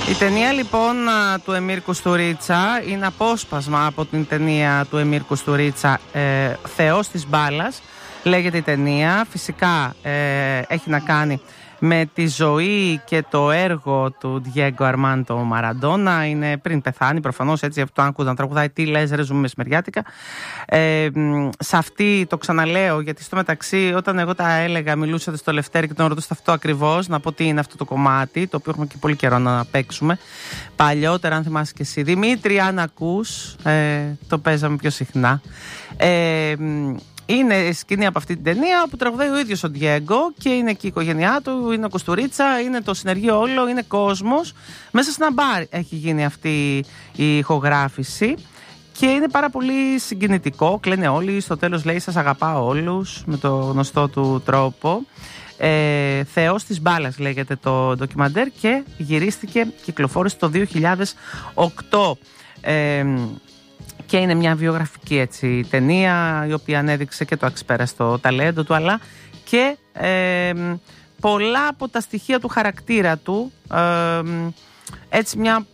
Η ταινία λοιπόν του Εμίρ Κουστουρίτσα είναι απόσπασμα από την ταινία του Εμίρ Κουστουρίτσα, Θεός της μπάλας λέγεται η ταινία. Φυσικά έχει να κάνει με τη ζωή και το έργο του Διέγκο Αρμάντο Μαραντόνα. Είναι πριν πεθάνει, προφανώς, έτσι αυτό άκουγα να τραγουδάει «Τι λες ρε, ζούμε μεσημεριάτικα». Σε αυτή το ξαναλέω, γιατί στο μεταξύ όταν εγώ τα έλεγα, μιλούσατε στο Λευτέρη και τον ρωτούσα αυτό ακριβώς, να πω τι είναι αυτό το κομμάτι, το οποίο έχουμε και πολύ καιρό να παίξουμε παλιότερα, αν θυμάσαι και εσύ Δημήτρη, αν ακούς, το παίζαμε πιο συχνά. Είναι σκηνή από αυτή την ταινία που τραγουδάει ο ίδιος ο Διέγκο και είναι εκεί η οικογένειά του, είναι ο Κουστουρίτσα, είναι το συνεργείο όλο, είναι κόσμος. Μέσα σε ένα μπαρ έχει γίνει αυτή η ηχογράφηση και είναι πάρα πολύ συγκινητικό. Κλαίνε όλοι, στο τέλος λέει «Σας αγαπάω όλους» με το γνωστό του τρόπο. Θεός της μπάλας λέγεται το ντοκιμαντέρ και γυρίστηκε, κυκλοφόρησε το 2008. Και είναι μια βιογραφική έτσι ταινία, η οποία ανέδειξε και το αξιπέραστο ταλέντο του, αλλά και πολλά από τα στοιχεία του χαρακτήρα του, έτσι μια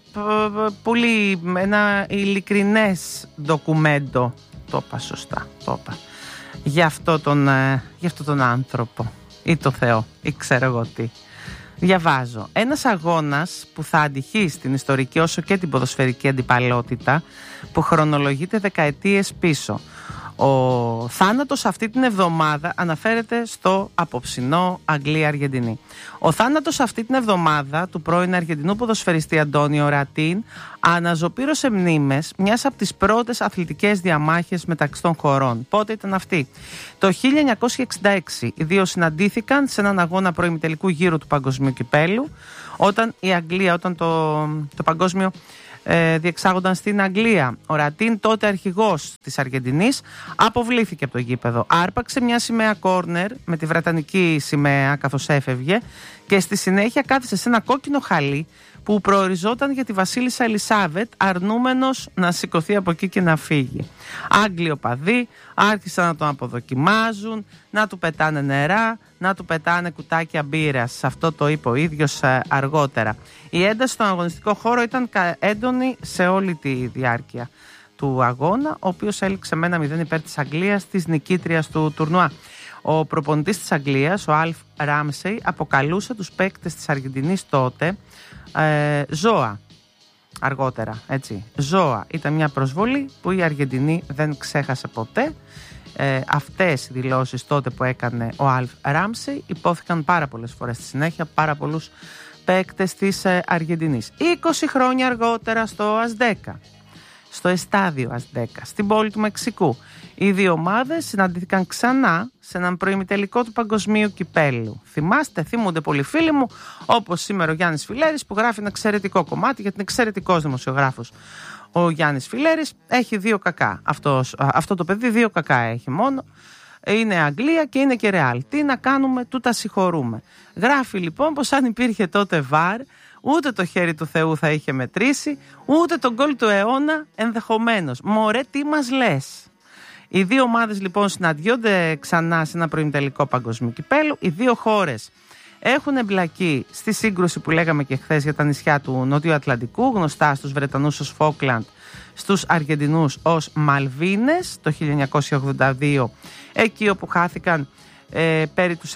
ένα ειλικρινές ντοκουμέντο, το είπα σωστά, το είπα, για αυτό τον άνθρωπο ή το Θεό ή ξέρω εγώ τι. Διαβάζω. Ένας αγώνας που θα αντυχεί στην ιστορική όσο και την ποδοσφαιρική αντιπαλότητα που χρονολογείται δεκαετίες πίσω. Ο θάνατος αυτή την εβδομάδα αναφέρεται στο απόψινό Αγγλία-Αργεντινή. Ο θάνατος αυτή την εβδομάδα του πρώην Αργεντινού ποδοσφαιριστή Αντώνιο Ρατίν αναζωπήρωσε μνήμες μιας από τις πρώτες αθλητικές διαμάχες μεταξύ των χωρών. Πότε ήταν αυτή? Το 1966 οι δύο συναντήθηκαν σε έναν αγώνα προημιτελικού γύρου του Παγκοσμίου Κυπέλλου, όταν η Αγγλία, όταν το παγκόσμιο διεξάγονταν στην Αγγλία. Ο Ρατίν, τότε αρχηγός της Αργεντινής, αποβλήθηκε από το γήπεδο. Άρπαξε μια σημαία κόρνερ με τη βρετανική σημαία καθώς έφευγε και στη συνέχεια κάθισε σε ένα κόκκινο χαλί που προοριζόταν για τη βασίλισσα Ελισάβετ, αρνούμενος να σηκωθεί από εκεί και να φύγει. Άγγλοι οπαδοί άρχισαν να τον αποδοκιμάζουν, να του πετάνε νερά, να του πετάνε κουτάκια μπύρας. Αυτό το είπε ο ίδιος αργότερα. Η ένταση στον αγωνιστικό χώρο ήταν έντονη σε όλη τη διάρκεια του αγώνα, ο οποίος έληξε με 1-0 υπέρ της Αγγλίας, της νικήτριας του τουρνουά. Ο προπονητής της Αγγλίας, ο Αλφ Ράμσεϊ, αποκαλούσε τους παίκτες της Αργεντινής τότε ζώα. Αργότερα, έτσι. Ζώα. Ήταν μια προσβολή που η Αργεντινή δεν ξέχασε ποτέ. Αυτές οι δηλώσεις τότε που έκανε ο Αλφ Ράμσεϊ υπόθηκαν πάρα πολλές φορές στη συνέχεια, πάρα πολλούς παίκτες της Αργεντινής. 20 χρόνια αργότερα στο Ασδέκα, στο εστάδιο Ασδέκα, στην πόλη του Μεξικού, οι δύο ομάδες συναντήθηκαν ξανά σε έναν προημιτελικό του Παγκοσμίου Κυπέλλου. Θυμούνται πολλοί φίλοι μου, όπως σήμερα ο Γιάννης Φιλέρης, που γράφει ένα εξαιρετικό κομμάτι, γιατί είναι εξαιρετικός δημοσιογράφος. Ο Γιάννης Φιλέρης έχει δύο κακά. Αυτό το παιδί δύο κακά έχει μόνο. Είναι Αγγλία και είναι και Ρεάλ. Τι να κάνουμε, του τα συγχωρούμε. Γράφει λοιπόν πως αν υπήρχε τότε βαρ, ούτε το χέρι του Θεού θα είχε μετρήσει, ούτε τον γκολ του αιώνα ενδεχομένως. Μωρέ, τι μας λες? Οι δύο ομάδες λοιπόν συναντιόνται ξανά σε ένα προημιτελικό Παγκοσμίου Κυπέλλου. Οι δύο χώρες έχουν εμπλακεί στη σύγκρουση που λέγαμε και χθες για τα νησιά του Νότιου Ατλαντικού, γνωστά στους Βρετανούς ως Φόκλαντ, στους Αργεντινούς ως Μαλβίνες, το 1982, εκεί όπου χάθηκαν περί τους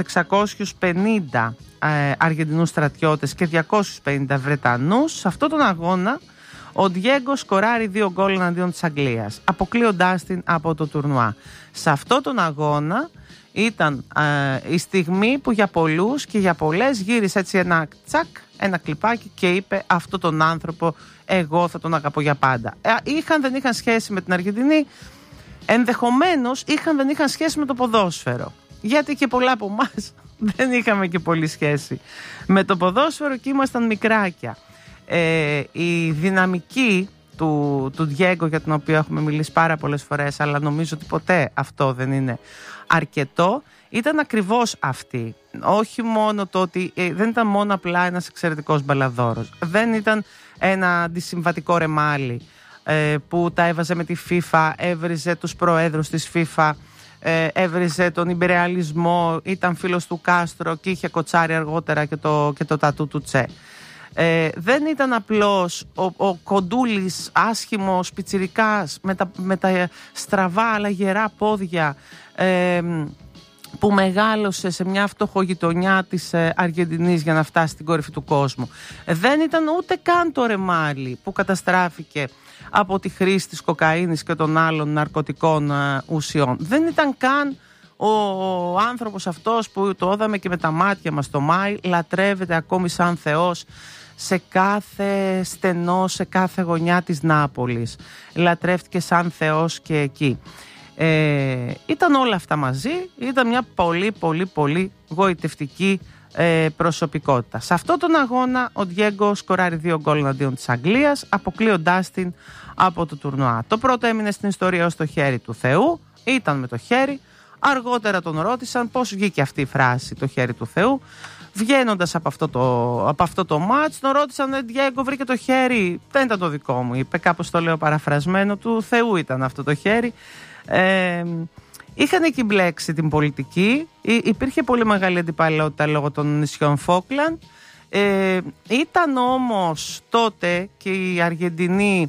650 Αργεντινούς στρατιώτες και 250 Βρετανούς. Σε αυτόν τον αγώνα ο Διέγκο σκοράρει 2 γκολ εναντίον της Αγγλίας, αποκλείοντάς την από το τουρνουά. Σε αυτόν τον αγώνα ήταν η στιγμή που για πολλούς και για πολλές γύρισε έτσι ένα κλιπάκι και είπε αυτόν τον άνθρωπο εγώ θα τον αγαπώ για πάντα. Δεν είχαν σχέση με την Αργεντινή, ενδεχομένως δεν είχαν σχέση με το ποδόσφαιρο. Γιατί και πολλά από εμάς δεν είχαμε και πολύ σχέση με το ποδόσφαιρο και ήμασταν μικράκια. Η δυναμική του Διέγκο, για τον οποίο έχουμε μιλήσει πάρα πολλές φορές, αλλά νομίζω ότι ποτέ αυτό δεν είναι αρκετό, ήταν ακριβώς αυτή. Όχι μόνο το ότι δεν ήταν μόνο απλά ένας εξαιρετικός μπαλαδόρος, δεν ήταν ένα αντισυμβατικό ρεμάλι που τα έβαζε με τη FIFA, έβριζε τους προέδρους της FIFA, έβριζε τον ιμπεριαλισμό, ήταν φίλος του Κάστρο και είχε κοτσάρει αργότερα και το τατού του Τσε. Δεν ήταν απλώς ο κοντούλης άσχημος πιτσιρικάς με τα στραβά αλλά γερά πόδια που μεγάλωσε σε μια φτωχογειτονιά της Αργεντινής για να φτάσει στην κορυφή του κόσμου. Δεν ήταν ούτε καν το ρεμάλι που καταστράφηκε από τη χρήση της κοκαίνης και των άλλων ναρκωτικών ουσιών. Δεν ήταν καν ο άνθρωπος αυτός που το είδαμε και με τα μάτια μας το Μάη, λατρεύεται ακόμη σαν θεός σε κάθε στενό, σε κάθε γωνιά της Νάπολης. Λατρεύτηκε σαν θεός και εκεί. Ήταν όλα αυτά μαζί, ήταν μια πολύ γοητευτική προσωπικότητα. Σε αυτόν τον αγώνα ο Διέγκο σκοράρει 2 γκολ εναντίον της Αγγλίας, αποκλείοντάς την από το τουρνουά. Το πρώτο έμεινε στην ιστορία ως το χέρι του Θεού, ήταν με το χέρι. Αργότερα τον ρώτησαν πώς βγήκε αυτή η φράση, το χέρι του Θεού. Βγαίνοντας από αυτό το μάτς, τον ρώτησαν, Διέγκο, βρήκε το χέρι? Δεν ήταν το δικό μου, είπε, κάπως το λέω παραφρασμένο, του Θεού ήταν αυτό το χέρι. Είχαν εκεί μπλέξει την πολιτική, υπήρχε πολύ μεγάλη αντιπαλότητα λόγω των νησιών Φόκλαντ. Ήταν όμως τότε και η Αργεντινή,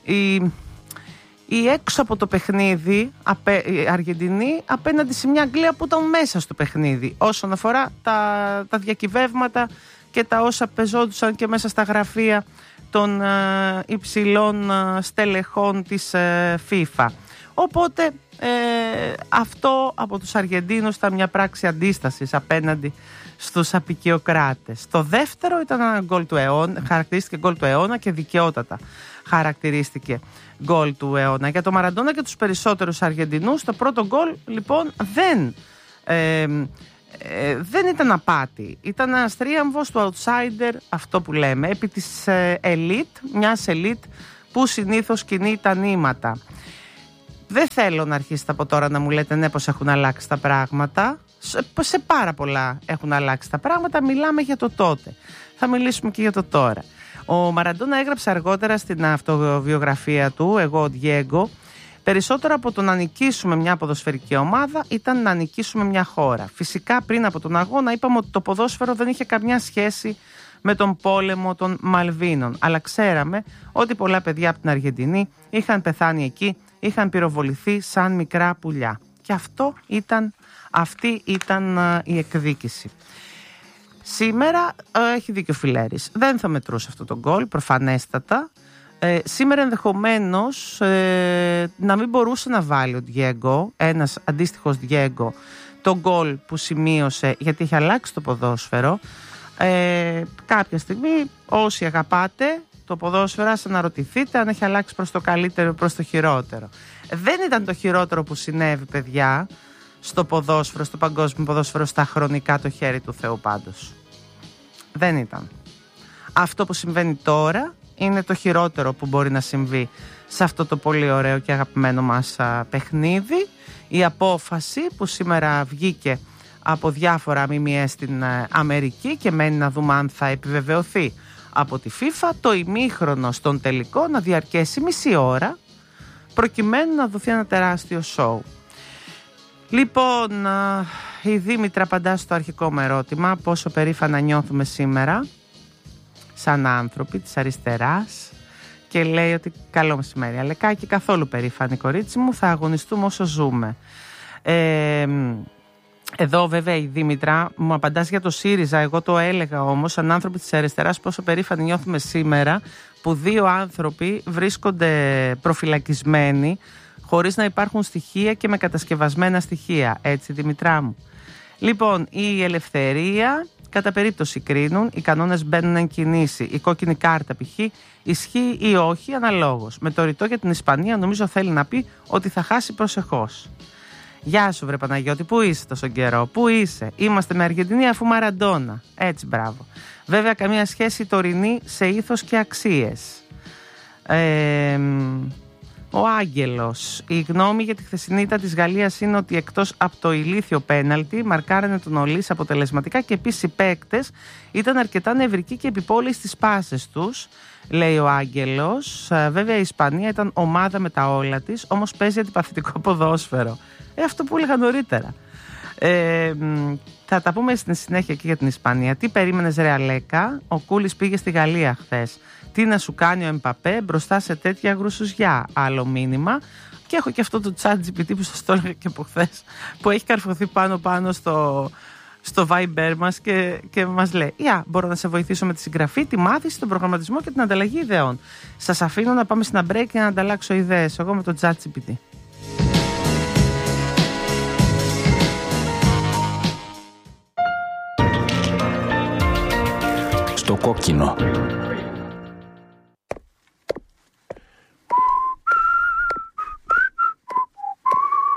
η έξω από το παιχνίδι, η Αργεντινή απέναντι σε μια Αγγλία που ήταν μέσα στο παιχνίδι όσον αφορά τα διακυβεύματα και τα όσα πεζόντουσαν και μέσα στα γραφεία των υψηλών στελεχών της FIFA. Οπότε αυτό από τους Αργεντίνους ήταν μια πράξη αντίστασης απέναντι στους απικιοκράτες. Το δεύτερο ήταν ένα γκολ του αιώνα, χαρακτηρίστηκε γκολ του αιώνα και δικαιότατα χαρακτηρίστηκε γκολ του αιώνα. Για το Μαραντόνα και τους περισσότερους Αργεντινούς το πρώτο γκολ λοιπόν δεν ήταν απάτη. Ήταν ένας τρίαμβος του outsider, αυτό που λέμε, επί της elite, μιας elite που συνήθως κινεί τα νήματα. Δεν θέλω να αρχίσετε από τώρα να μου λέτε ναι πως έχουν αλλάξει τα πράγματα. Σε πάρα πολλά έχουν αλλάξει τα πράγματα. Μιλάμε για το τότε. Θα μιλήσουμε και για το τώρα. Ο Μαραντόνα έγραψε αργότερα στην αυτοβιογραφία του, εγώ ο Διέγκο, περισσότερο από το να νικήσουμε μια ποδοσφαιρική ομάδα ήταν να νικήσουμε μια χώρα. Φυσικά πριν από τον αγώνα είπαμε ότι το ποδόσφαιρο δεν είχε καμιά σχέση με τον πόλεμο των Μαλβίνων. Αλλά ξέραμε ότι πολλά παιδιά από την Αργεντινή είχαν πεθάνει εκεί, είχαν πυροβοληθεί σαν μικρά πουλιά. Και αυτή ήταν η εκδίκηση. Σήμερα έχει δίκιο ο Φιλέρης. Δεν θα μετρούσε αυτό το γκολ, προφανέστατα. Σήμερα ενδεχομένως να μην μπορούσε να βάλει ο Διέγκο, ένας αντίστοιχος Διέγκο, το γκολ που σημείωσε, γιατί έχει αλλάξει το ποδόσφαιρο. Κάποια στιγμή όσοι αγαπάτε το ποδόσφαιρο, ας αναρωτηθείτε αν έχει αλλάξει προς το καλύτερο ή προς το χειρότερο. Δεν ήταν το χειρότερο που συνέβη, παιδιά, στο ποδόσφαιρο, στο παγκόσμιο ποδόσφαιρο, στα χρονικά το χέρι του Θεού πάντως. Δεν ήταν. Αυτό που συμβαίνει τώρα είναι το χειρότερο που μπορεί να συμβεί σε αυτό το πολύ ωραίο και αγαπημένο μας παιχνίδι. Η απόφαση που σήμερα βγήκε από διάφορα ΜΜΕ στην Αμερική και μένει να δούμε αν θα επιβεβαιωθεί από τη FIFA, το ημίχρονο στον τελικό να διαρκέσει μισή ώρα προκειμένου να δοθεί ένα τεράστιο σοου. Λοιπόν, η Δήμητρα απαντά στο αρχικό μου ερώτημα, πόσο περήφανα νιώθουμε σήμερα σαν άνθρωποι της αριστεράς, και λέει ότι καλό μεσημέρι Αλεκάκη, καθόλου περήφανη κορίτσι μου, θα αγωνιστούμε όσο ζούμε. Εδώ βέβαια η Δήμητρα μου απαντάς για το ΣΥΡΙΖΑ. Εγώ το έλεγα όμως, σαν άνθρωποι της αριστεράς, πόσο περήφανοι νιώθουμε σήμερα που 2 άνθρωποι βρίσκονται προφυλακισμένοι χωρίς να υπάρχουν στοιχεία και με κατασκευασμένα στοιχεία. Έτσι, Δημητρά μου. Λοιπόν, η ελευθερία κατά περίπτωση κρίνουν, οι κανόνες μπαίνουν εν κινήσει. Η κόκκινη κάρτα π.χ. ισχύει ή όχι αναλόγως. Με το ρητό για την Ισπανία νομίζω θέλει να πει ότι θα χάσει προσεχώς. Γεια σου βρε Παναγιώτη, πού είσαι τόσο καιρό, πού είσαι? Είμαστε με Αργεντινή αφού Μαραντόνα. Έτσι, μπράβο. Βέβαια καμία σχέση τωρινή σε ήθος και αξίες. Ο Άγγελος. Η γνώμη για τη χθεσινή ήττα της Γαλλίας είναι ότι εκτός από το ηλίθιο πέναλτι μαρκάρανε τον Ολύς αποτελεσματικά και επίσης οι παίκτες ήταν αρκετά νευρικοί και επιπόλαιοι στις πάσες τους, λέει ο Άγγελος. Βέβαια η Ισπανία ήταν ομάδα με τα όλα της, όμως παίζει αντιπαθητικό ποδόσφαιρο. Αυτό που έλεγα νωρίτερα. Θα τα πούμε στην συνέχεια και για την Ισπανία. Τι περίμενες ρε Αλέκα? Ο Κούλης πήγε στη Γαλλία χθες. Τι να σου κάνει ο Εμπαπέ μπροστά σε τέτοια γρουσουζιά? Άλλο μήνυμα. Και έχω και αυτό το ChatGPT που σας το έλεγα και από χθες, που έχει καρφωθεί πάνω στο Viber μας και μας λέει μπορώ να σε βοηθήσω με τη συγγραφή, τη μάθηση, τον προγραμματισμό και την ανταλλαγή ιδεών. Σας αφήνω να πάμε στην break και να ανταλλάξω ιδέες εγώ με το ChatGPT. Στο κόκκινο.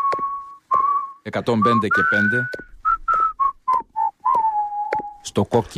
«105 και 5» στο κόκκινο.